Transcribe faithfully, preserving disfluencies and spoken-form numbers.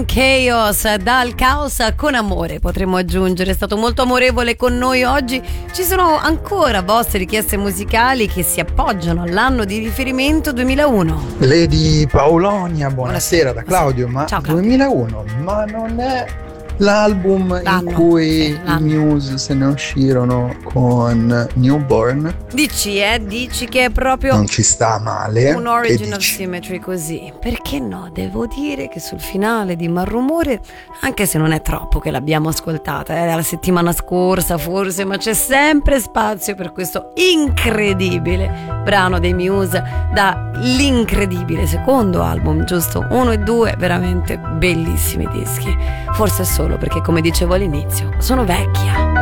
From Chaos, dal caos con amore, potremmo aggiungere. È stato molto amorevole con noi oggi. Ci sono ancora vostre richieste musicali che si appoggiano all'anno di riferimento duemilauno. Lady Paolonia, buonasera, buonasera da Claudio. Ma ciao, Claudio. duemilauno, ma non è l'album l'anno, in cui sì, i Muse se ne uscirono con Newborn? Dici, eh? Dici che è proprio non ci sta male. un Origin of Symmetry così. Perché no? Devo dire che sul finale di Malrumore, anche se non è troppo che l'abbiamo ascoltata, è eh, la settimana scorsa forse, ma c'è sempre spazio per questo incredibile brano dei Muse dall'incredibile secondo album, giusto? Uno e due, veramente bellissimi dischi. Forse è solo perché, come dicevo all'inizio, sono vecchia.